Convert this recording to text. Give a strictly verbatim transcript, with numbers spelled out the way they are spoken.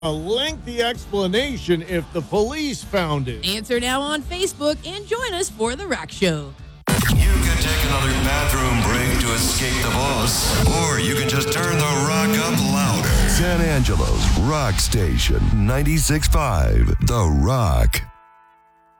a lengthy explanation if the police found it. Answer now on Facebook and join us for The Rock Show. You can take another bathroom break to escape the boss, or you can just turn the rock up louder. San Angelo's Rock Station, ninety-six point five The Rock.